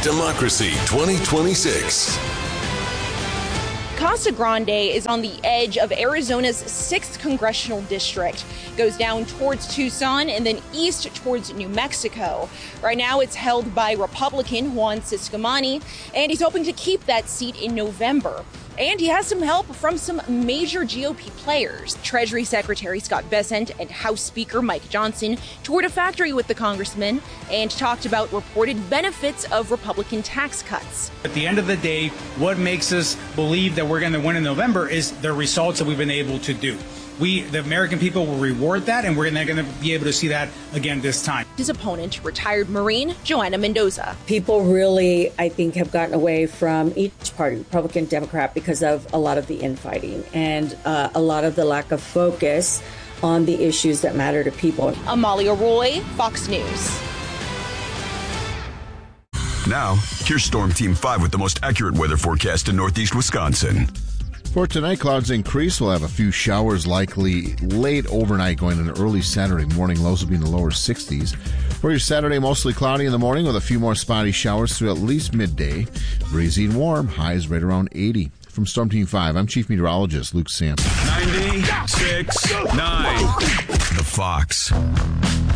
Democracy 2026. Casa Grande is on the edge of Arizona's 6th congressional district. Goes down towards Tucson and then east towards New Mexico. Right now it's held by Republican Juan Ciscomani, and he's hoping to keep that seat in November. And he has some help from some major GOP players. Treasury Secretary Scott Bessent and House Speaker Mike Johnson toured a factory with the congressman and talked about reported benefits of Republican tax cuts. At the end of the day, what makes us believe that we're going to win in November is the results that we've been able to do. The American people will reward that, and we're going to be able to see that again this time. His opponent, retired Marine Joanna Mendoza. People really, I think, have gotten away from each party, Republican, Democrat, because of a lot of the infighting and a lot of the lack of focus on the issues that matter to people. Amalia Roy, Fox News. Now, here's Storm Team 5 with the most accurate weather forecast in Northeast Wisconsin. For tonight, clouds increase. We'll have a few showers likely late overnight going into early Saturday morning. Lows will be in the lower 60s. For your Saturday, mostly cloudy in the morning with a few more spotty showers through at least midday. Breezy and warm. Highs right around 80. From Storm Team 5, I'm Chief Meteorologist Luke Sampson. 96.9. The Fox.